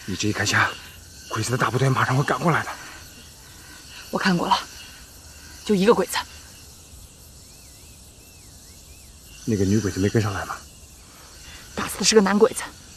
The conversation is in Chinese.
你这一开枪，鬼子的大部队马上会赶过来的。 我看过了，就一个鬼子。 那个女鬼子没跟上来吗？ 打死的是个男鬼子，